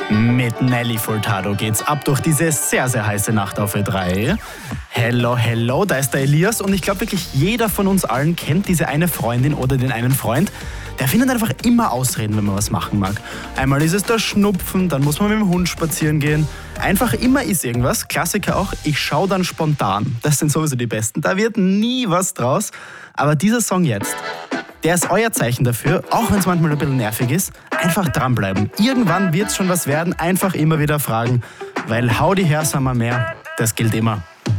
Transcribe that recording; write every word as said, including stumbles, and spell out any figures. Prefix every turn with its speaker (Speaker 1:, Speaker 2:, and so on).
Speaker 1: Mit Nelly Furtado geht's ab durch diese sehr, sehr heiße Nacht auf Ö drei. Hello, hello, da ist der Elias und ich glaube wirklich jeder von uns allen kennt diese eine Freundin oder den einen Freund. Der findet einfach immer Ausreden, wenn man was machen mag. Einmal ist es der Schnupfen, dann muss man mit dem Hund spazieren gehen. Einfach immer ist irgendwas. Klassiker auch, ich schaue dann spontan. Das sind sowieso die besten. Da wird nie was draus. Aber dieser Song jetzt, der ist euer Zeichen dafür, auch wenn es manchmal ein bisschen nervig ist, einfach dranbleiben. Irgendwann wird es schon was werden, einfach immer wieder fragen, weil hau die her, sagen wir mehr, das gilt immer.